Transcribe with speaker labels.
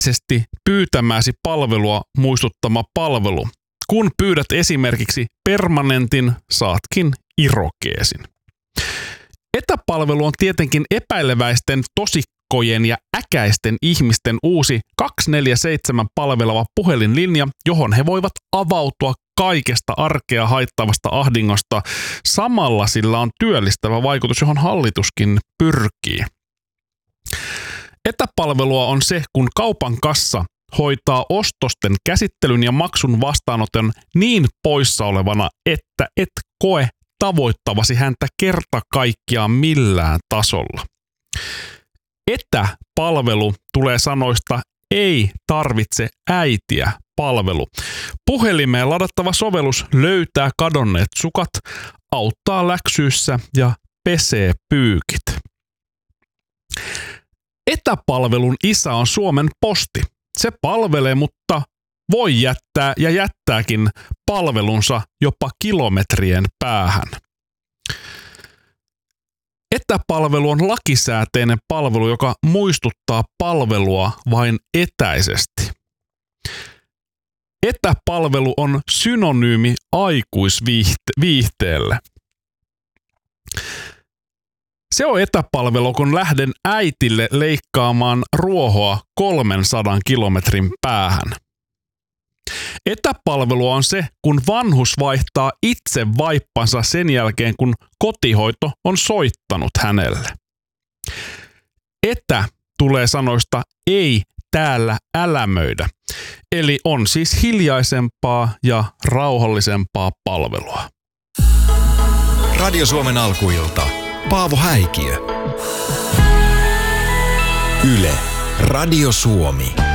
Speaker 1: pyytämäsi palvelua muistuttama palvelu. Kun pyydät esimerkiksi permanentin, saatkin irokeesin. Etäpalvelu on tietenkin epäileväisten tosikkojen ja äkäisten ihmisten uusi 247 palveleva puhelinlinja, johon he voivat avautua kaikesta arkea haittavasta ahdingosta. Samalla sillä on työllistävä vaikutus, johon hallituskin pyrkii. Etäpalvelua on se, kun kaupan kassa hoitaa ostosten käsittelyn ja maksun vastaanoton niin poissa olevana, että et koe tavoittavasi häntä kerta kaikkiaan millään tasolla. Etäpalvelu tulee sanoista ei tarvitse äitiä palvelu. Puhelimeen ladattava sovellus löytää kadonneet sukat, auttaa läksyissä ja pesee pyykit. Etäpalvelun isä on Suomen Posti. Se palvelee, mutta voi jättää ja jättääkin palvelunsa jopa kilometrien päähän. Etäpalvelu on lakisääteinen palvelu, joka muistuttaa palvelua vain etäisesti. Etäpalvelu on synonyymi aikuisviihteelle. Se on etäpalvelu, kun lähden äitille leikkaamaan ruohoa 300 kilometrin päähän. Etäpalvelu on se, kun vanhus vaihtaa itse vaippansa sen jälkeen, kun kotihoito on soittanut hänelle. Etä tulee sanoista ei täällä älämöidä, eli on siis hiljaisempaa ja rauhallisempaa palvelua.
Speaker 2: Radio Suomen alkuilta. Paavo Häikiö. Yle. Radio Suomi.